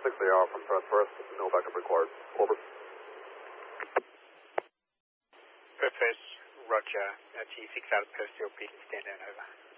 6 AR from Press First, no backup required. Over. Press First, Roger. T6 out of Perth, still beacon, stand down, over.